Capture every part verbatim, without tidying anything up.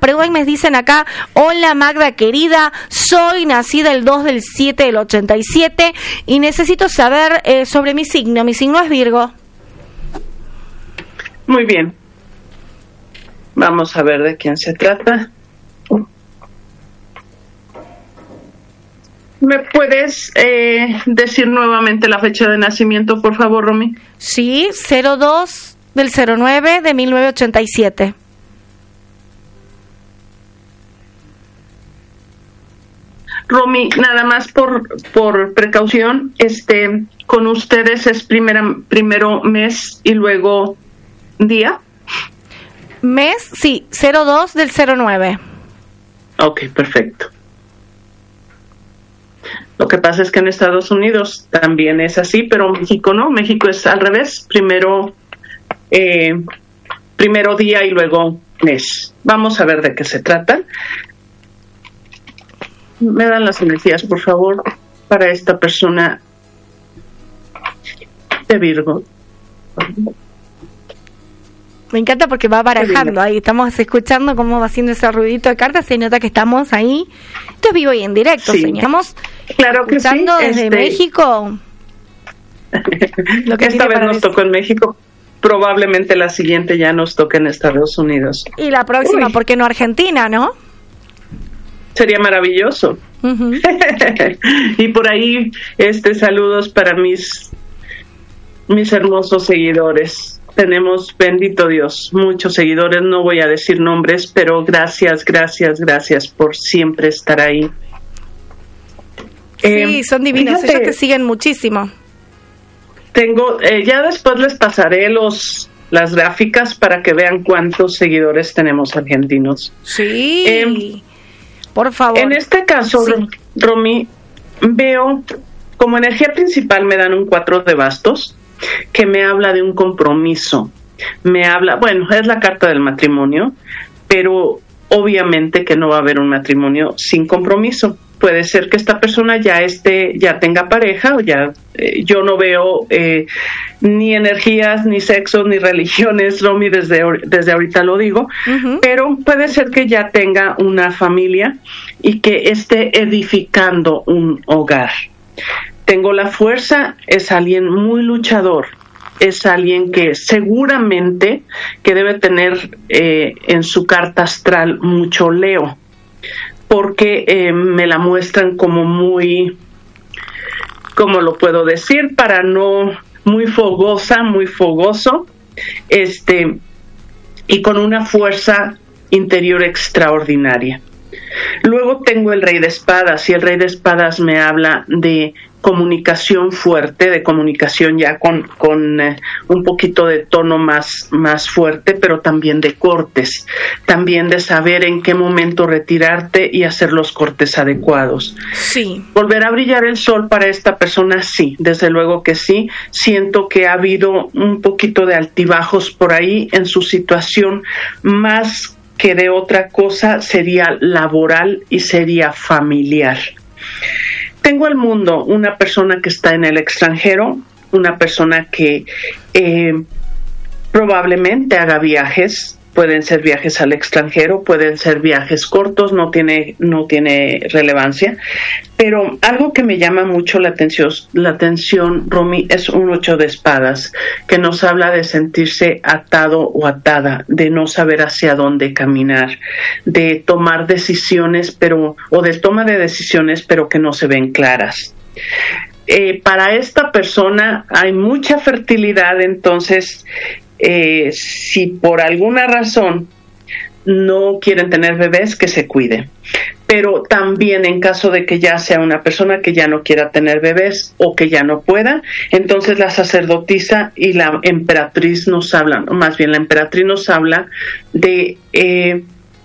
preguntan, me dicen acá, hola Magda querida, soy nacida el dos del siete del ochenta y siete y necesito saber eh, sobre mi signo. Mi signo es Virgo. Muy bien. Vamos a ver de quién se trata. ¿Me puedes eh, decir nuevamente la fecha de nacimiento, por favor, Romy? Sí, cero dos del cero nueve de mil novecientos ochenta y siete. Romy, nada más por por precaución, este, con ustedes es primera, primero mes y luego día. Mes, sí, cero dos del cero nueve. Ok, perfecto. Lo que pasa es que en Estados Unidos también es así, pero México no. México es al revés. Primero, eh, primero día y luego mes. Vamos a ver de qué se trata. Me dan las energías, por favor, para esta persona de Virgo. Me encanta porque va barajando ahí, estamos escuchando cómo va haciendo ese ruidito de cartas, se nota que estamos ahí. Esto es vivo y en directo, sí. señor. Estamos claro que escuchando sí, desde este... México. Lo que Esta vez nos decir. Tocó en México, probablemente la siguiente ya nos toque en Estados Unidos. Y la próxima, Uy. ¿por qué no Argentina, no? Sería maravilloso. Uh-huh. Y por ahí, este, saludos para mis, mis hermosos seguidores. Tenemos, bendito Dios, muchos seguidores, no voy a decir nombres, pero gracias, gracias, gracias por siempre estar ahí. Sí, eh, son divinos, fíjate, ellos te siguen muchísimo. Tengo, eh, ya después les pasaré los las gráficas para que vean cuántos seguidores tenemos argentinos. Sí, eh, por favor. En este caso, sí. Romy, veo como energía principal me dan un cuatro de bastos, que me habla de un compromiso, me habla, bueno, es la carta del matrimonio, pero obviamente que no va a haber un matrimonio sin compromiso. Puede ser que esta persona ya esté, ya tenga pareja, o ya, eh, yo no veo eh, ni energías, ni sexos, ni religiones, Romy, desde, desde ahorita lo digo, uh-huh. Pero puede ser que ya tenga una familia y que esté edificando un hogar. Tengo la fuerza, es alguien muy luchador, es alguien que seguramente que debe tener eh, en su carta astral mucho Leo, porque eh, me la muestran como muy, ¿cómo lo puedo decir? Para no, muy fogosa, muy fogoso, este, y con una fuerza interior extraordinaria. Luego tengo el Rey de Espadas, y el Rey de Espadas me habla de comunicación fuerte, de comunicación ya con, con eh, un poquito de tono más, más fuerte, pero también de cortes, también de saber en qué momento retirarte y hacer los cortes adecuados. Sí. ¿Volverá a brillar el sol para esta persona? Sí, desde luego que sí. Siento que ha habido un poquito de altibajos por ahí en su situación, más que de otra cosa sería laboral y sería familiar. Tengo al mundo una persona que está en el extranjero, una persona que eh, probablemente haga viajes, pueden ser viajes al extranjero, pueden ser viajes cortos, no tiene, no tiene relevancia, pero algo que me llama mucho la atención, la atención, Romy, es un ocho de espadas, que nos habla de sentirse atado o atada, de no saber hacia dónde caminar, de tomar decisiones, pero, o de toma de decisiones, pero que no se ven claras. Eh, para esta persona hay mucha fertilidad, entonces, Eh, si por alguna razón no quieren tener bebés, que se cuiden. Pero también en caso de que ya sea una persona que ya no quiera tener bebés o que ya no pueda, entonces la sacerdotisa y la emperatriz nos hablan, o más bien la emperatriz nos habla de eh,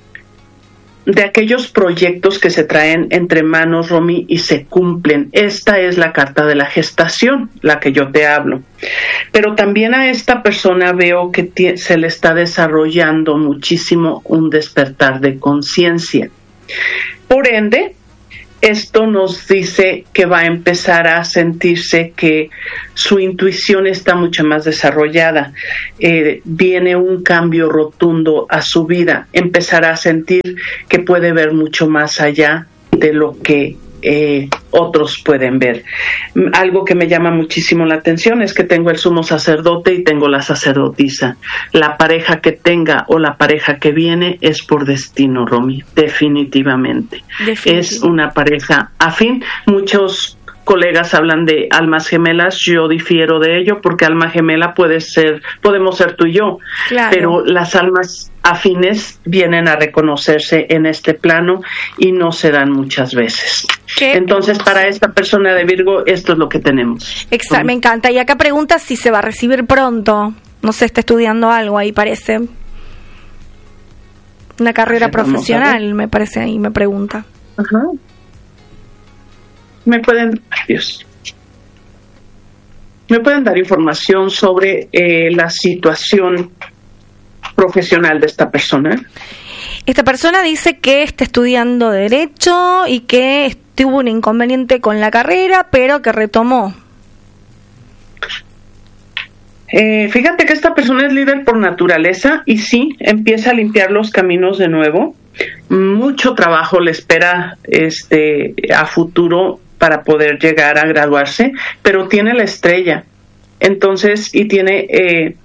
de aquellos proyectos que se traen entre manos, Romy, y se cumplen. Esta es la carta de la gestación, la que yo te hablo. Pero también a esta persona veo que t- se le está desarrollando muchísimo un despertar de conciencia. Por ende, esto nos dice que va a empezar a sentirse que su intuición está mucho más desarrollada. Eh, viene un cambio rotundo a su vida. Empezará a sentir que puede ver mucho más allá de lo que eh, otros pueden ver. Algo que me llama muchísimo la atención es que tengo el sumo sacerdote y tengo la sacerdotisa. La pareja que tenga o la pareja que viene es por destino, Romy, definitivamente. Definitivo. Es una pareja afín. Muchos colegas hablan de almas gemelas, yo difiero de ello porque alma gemela puede ser, podemos ser tú y yo, claro. Pero las almas afines vienen a reconocerse en este plano y no se dan muchas veces. ¿Qué? Entonces, para esta persona de Virgo, esto es lo que tenemos. Exacto, me encanta. Y acá pregunta si se va a recibir pronto. No sé, está estudiando algo ahí, parece. Una carrera profesional, me parece ahí, me pregunta. Ajá. Me pueden, Dios, me pueden dar información sobre eh, la situación profesional de esta persona. Esta persona dice que está estudiando Derecho y que tuvo un inconveniente con la carrera, pero que retomó. Eh, fíjate que esta persona es líder por naturaleza y sí, empieza a limpiar los caminos de nuevo. Mucho trabajo le espera este a futuro para poder llegar a graduarse, pero tiene la estrella. Entonces, y tiene eh,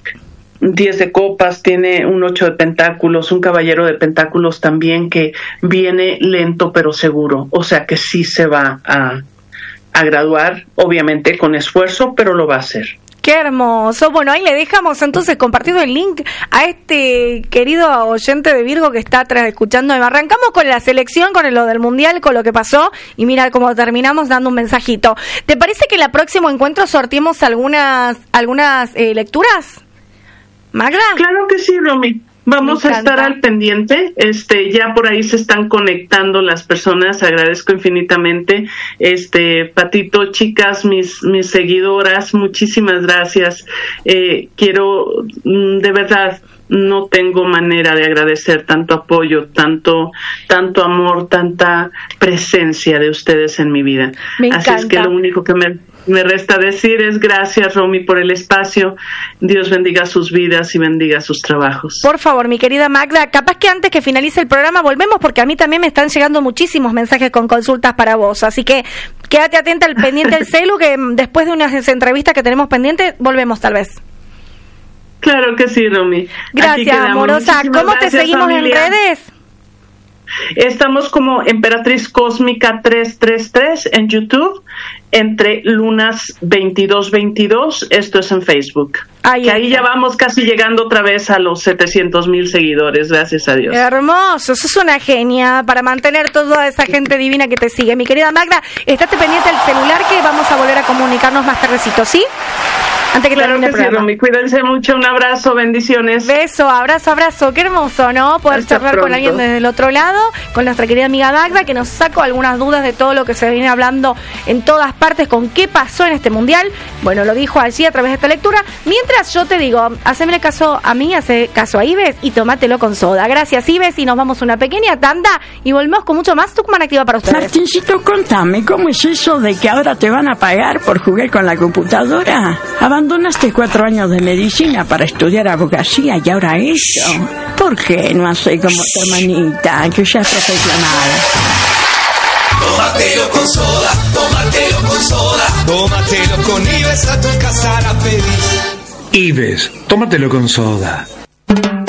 diez de copas, tiene un ocho de pentáculos, un caballero de pentáculos también que viene lento pero seguro. O sea que sí se va a, a graduar, obviamente con esfuerzo, pero lo va a hacer. ¡Qué hermoso! Bueno, ahí le dejamos entonces compartido el link a este querido oyente de Virgo que está atrás escuchando. Arrancamos con la selección, con lo del Mundial, con lo que pasó, y mira cómo terminamos dando un mensajito. ¿Te parece que en el próximo encuentro sorteemos algunas algunas eh, lecturas? ¿Magda? Claro que sí, Romy. Vamos a estar al pendiente. Este, ya por ahí se están conectando las personas. Agradezco infinitamente. Este, Patito, chicas, mis mis seguidoras, muchísimas gracias. Eh, quiero, de verdad, no tengo manera de agradecer tanto apoyo, tanto tanto amor, tanta presencia de ustedes en mi vida. Me Así encanta. es que lo único que me Me resta decir es gracias, Romy, por el espacio. Dios bendiga sus vidas y bendiga sus trabajos. Por favor, mi querida Magda, capaz que antes que finalice el programa volvemos, porque a mí también me están llegando muchísimos mensajes con consultas para vos. Así que quédate atenta al pendiente del celu, que después de unas entrevistas que tenemos pendientes, volvemos tal vez. Claro que sí, Romy. Gracias, amorosa. ¿Cómo gracias, te seguimos familia. en redes? Estamos como Emperatriz Cósmica trescientos treinta y tres en YouTube, entre lunas veintidós veintidós, esto es en Facebook. Ahí, que ahí ya vamos casi llegando otra vez a los setecientos mil seguidores, gracias a Dios. Hermoso, eso es una genia para mantener toda esa gente divina que te sigue. Mi querida Magda, estate pendiente del celular que vamos a volver a comunicarnos más tardecito, ¿sí? Antes que claro termine que el programa. Sí, Romy, cuídense mucho, un abrazo, bendiciones. Beso, abrazo, abrazo, qué hermoso, ¿no? Poder Hasta charlar pronto. Con alguien desde el otro lado, con nuestra querida amiga Magda, que nos sacó algunas dudas de todo lo que se viene hablando en todas partes, con qué pasó en este mundial. Bueno, lo dijo allí a través de esta lectura. Mientras yo te digo, haceme caso a mí, hace caso a Ives y tómatelo con soda. Gracias, Ives, y nos vamos a una pequeña tanda y volvemos con mucho más Tucumán Activa para ustedes. Martincito, contame, ¿cómo es eso de que ahora te van a pagar por jugar con la computadora? Abandonaste cuatro años de medicina para estudiar abogacía y ahora eso. ¿Por qué no hace como tu hermanita, que ya es profesional? Tómatelo con soda, tómatelo con soda, tómatelo con Ives, a tu casa la pedís. Ives, tómatelo con soda.